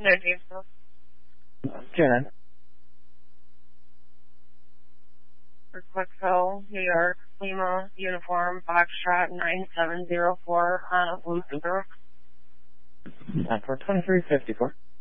No, James. Jan. For Clickville, New York, Lima, Uniform, Foxtrot 9704, Honolulu. For 2354.